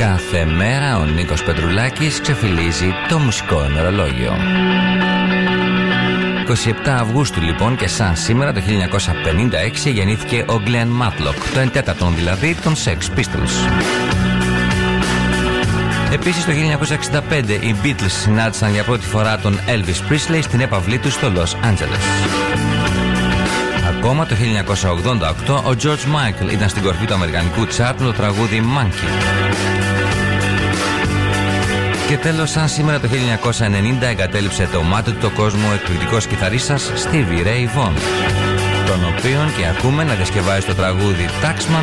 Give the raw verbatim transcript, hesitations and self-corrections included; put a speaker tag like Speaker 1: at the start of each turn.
Speaker 1: Κάθε μέρα ο Νίκος Πετρουλάκης ξεφυλίζει το μουσικό ημερολόγιο. είκοσι επτά Αυγούστου λοιπόν, και σαν σήμερα το χίλια εννιακόσια πενήντα έξι γεννήθηκε ο Glenn Matlock, το εντέταρτον δηλαδή των Sex Pistols. Επίσης το χίλια εννιακόσια εξήντα πέντε οι Beatles συνάντησαν για πρώτη φορά τον Elvis Presley στην έπαυλή του στο Los Angeles. Ακόμα το χίλια εννιακόσια ογδόντα οκτώ ο George Michael ήταν στην κορφή του αμερικανικού τσάρτ με το τραγούδι Monkey. Και τέλος, σαν σήμερα το χίλια εννιακόσια ενενήντα εγκατέλειψε το μάτι του το κόσμο ο εκπληκτικός κιθαρίστας Stevie Ray Vaughan, τον οποίον και ακούμε να διασκευάζει το τραγούδι Taxman